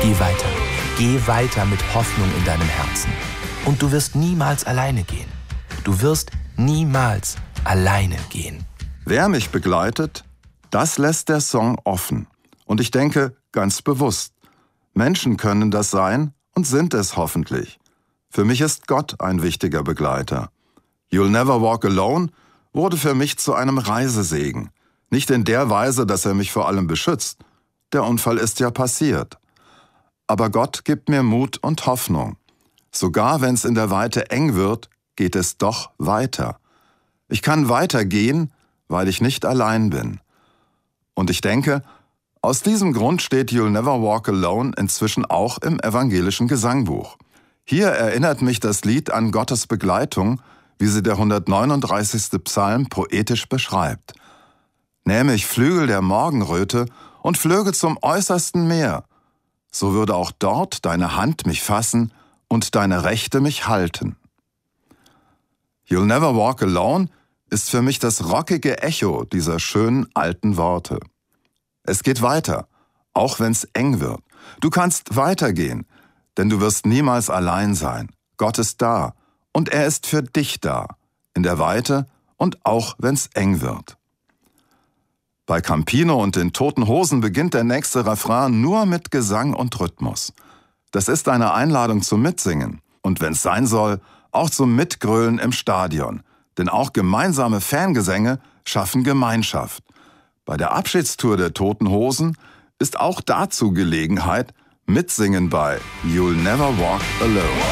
Geh weiter. Geh weiter mit Hoffnung in deinem Herzen. Und du wirst niemals alleine gehen. Du wirst niemals alleine gehen. Wer mich begleitet, das lässt der Song offen. Und ich denke, ganz bewusst. Menschen können das sein und sind es hoffentlich. Für mich ist Gott ein wichtiger Begleiter. You'll Never Walk Alone wurde für mich zu einem Reisesegen. Nicht in der Weise, dass er mich vor allem beschützt. Der Unfall ist ja passiert. Aber Gott gibt mir Mut und Hoffnung. Sogar wenn es in der Weite eng wird, geht es doch weiter. Ich kann weitergehen, weil ich nicht allein bin. Und ich denke, aus diesem Grund steht You'll Never Walk Alone inzwischen auch im evangelischen Gesangbuch. Hier erinnert mich das Lied an Gottes Begleitung, wie sie der 139. Psalm poetisch beschreibt. Nähme ich Flügel der Morgenröte und flöge zum äußersten Meer, so würde auch dort deine Hand mich fassen und deine Rechte mich halten. You'll Never Walk Alone ist für mich das rockige Echo dieser schönen alten Worte. Es geht weiter, auch wenn's eng wird. Du kannst weitergehen, denn du wirst niemals allein sein. Gott ist da und er ist für dich da, in der Weite und auch wenn's eng wird. Bei Campino und den Toten Hosen beginnt der nächste Refrain nur mit Gesang und Rhythmus. Das ist eine Einladung zum Mitsingen und wenn's sein soll, auch zum Mitgrölen im Stadion. Denn auch gemeinsame Fangesänge schaffen Gemeinschaft. Bei der Abschiedstour der Toten Hosen ist auch dazu Gelegenheit, mitsingen bei You'll Never Walk Alone.